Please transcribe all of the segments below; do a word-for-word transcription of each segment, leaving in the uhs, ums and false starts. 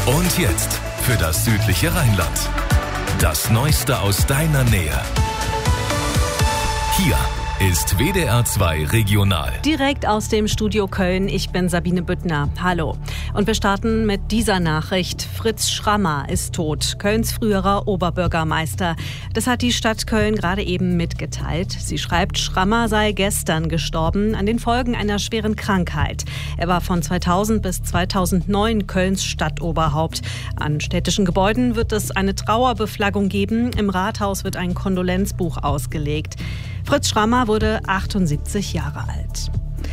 Und jetzt für das südliche Rheinland. Das Neueste aus deiner Nähe. Hier ist W D R zwei Regional. Direkt aus dem Studio Köln, ich bin Sabine Büttner. Hallo. Und wir starten mit dieser Nachricht. Fritz Schrammer ist tot, Kölns früherer Oberbürgermeister. Das hat die Stadt Köln gerade eben mitgeteilt. Sie schreibt, Schrammer sei gestern gestorben an den Folgen einer schweren Krankheit. Er war von zweitausend bis zweitausendneun Kölns Stadtoberhaupt. An städtischen Gebäuden wird es eine Trauerbeflaggung geben. Im Rathaus wird ein Kondolenzbuch ausgelegt. Fritz Schrammer wurde achtundsiebzig Jahre alt.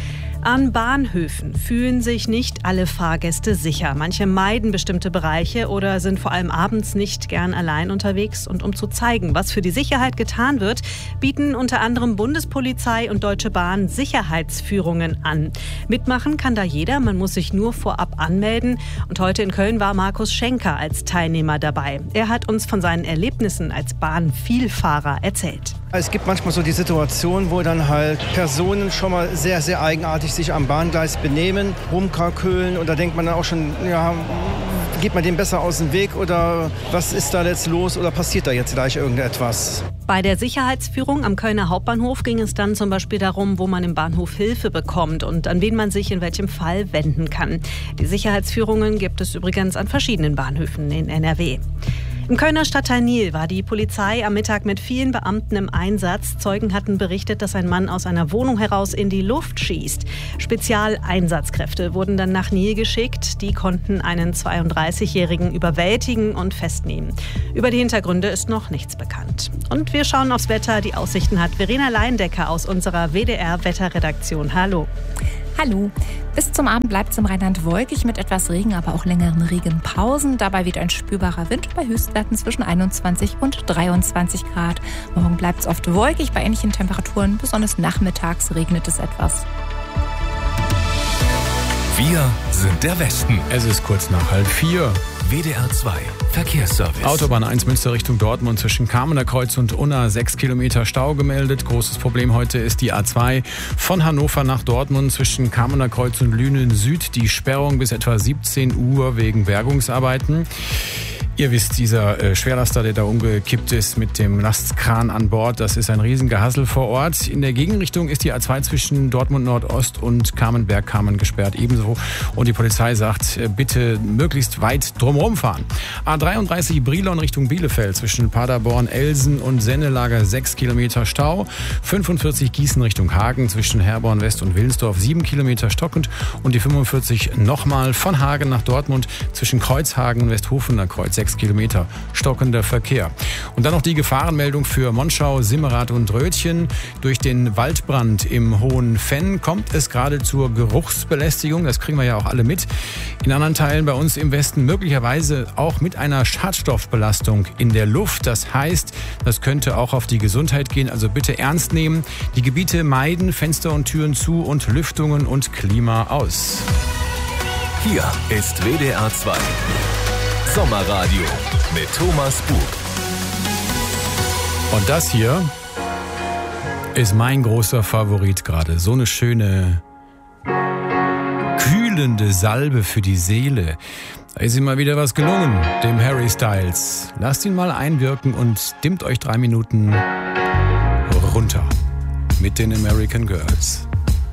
An Bahnhöfen fühlen sich nicht alle Fahrgäste sicher. Manche meiden bestimmte Bereiche oder sind vor allem abends nicht gern allein unterwegs. Und um zu zeigen, was für die Sicherheit getan wird, bieten unter anderem Bundespolizei und Deutsche Bahn Sicherheitsführungen an. Mitmachen kann da jeder, man muss sich nur vorab anmelden. Und heute in Köln war Markus Schenker als Teilnehmer dabei. Er hat uns von seinen Erlebnissen als Bahnvielfahrer erzählt. Es gibt manchmal so die Situation, wo dann halt Personen schon mal sehr, sehr eigenartig sich am Bahngleis benehmen, rumkrakölen und da denkt man dann auch schon, ja, geht man dem besser aus dem Weg oder was ist da jetzt los oder passiert da jetzt gleich irgendetwas? Bei der Sicherheitsführung am Kölner Hauptbahnhof ging es dann zum Beispiel darum, wo man im Bahnhof Hilfe bekommt und an wen man sich in welchem Fall wenden kann. Die Sicherheitsführungen gibt es übrigens an verschiedenen Bahnhöfen in N R W. Im Kölner Stadtteil Nil war die Polizei am Mittag mit vielen Beamten im Einsatz. Zeugen hatten berichtet, dass ein Mann aus einer Wohnung heraus in die Luft schießt. Spezialeinsatzkräfte wurden dann nach Nil geschickt. Die konnten einen zweiunddreißigjährigen überwältigen und festnehmen. Über die Hintergründe ist noch nichts bekannt. Und wir schauen aufs Wetter. Die Aussichten hat Verena Leindecker aus unserer W D R-Wetterredaktion. Hallo. Hallo. Bis zum Abend bleibt es im Rheinland wolkig mit etwas Regen, aber auch längeren Regenpausen. Dabei weht ein spürbarer Wind bei Höchstwerten zwischen einundzwanzig und dreiundzwanzig Grad. Morgen bleibt es oft wolkig bei ähnlichen Temperaturen. Besonders nachmittags regnet es etwas. Wir sind der Westen. Es ist kurz nach halb vier. W D R zwei Verkehrsservice. Autobahn eins Münster Richtung Dortmund zwischen Kamener Kreuz und Unna sechs Kilometer Stau gemeldet. Großes Problem heute ist die A zwei von Hannover nach Dortmund zwischen Kamener Kreuz und Lünen Süd. Die Sperrung bis etwa siebzehn Uhr wegen Bergungsarbeiten. Ihr wisst, dieser äh, Schwerlaster, der da umgekippt ist mit dem Lastkran an Bord, das ist ein Riesengehassel vor Ort. In der Gegenrichtung ist die A zwei zwischen Dortmund Nordost und Kamenberg-Kamen gesperrt ebenso. Und die Polizei sagt, äh, bitte möglichst weit drumherum fahren. A dreiunddreißig Brilon Richtung Bielefeld zwischen Paderborn, Elsen und Sennelager sechs Kilometer Stau. fünfundvierzig Gießen Richtung Hagen zwischen Herborn West und Wilnsdorf sieben Kilometer stockend. Und die fünfundvierzig nochmal von Hagen nach Dortmund zwischen Kreuzhagen und Westhofener Kreuz sechs Kilometer stockender Verkehr. Und dann noch die Gefahrenmeldung für Monschau, Simmerath und Rötchen. Durch den Waldbrand im Hohen Fenn kommt es gerade zur Geruchsbelästigung. Das kriegen wir ja auch alle mit. In anderen Teilen bei uns im Westen möglicherweise auch mit einer Schadstoffbelastung in der Luft. Das heißt, das könnte auch auf die Gesundheit gehen. Also bitte ernst nehmen. Die Gebiete meiden, Fenster und Türen zu und Lüftungen und Klima aus. Hier ist W D R zwei Sommerradio mit Thomas Bug. Und das hier ist mein großer Favorit gerade. So eine schöne, kühlende Salbe für die Seele. Da ist ihm mal wieder was gelungen, dem Harry Styles. Lasst ihn mal einwirken und dimmt euch drei Minuten runter mit den American Girls.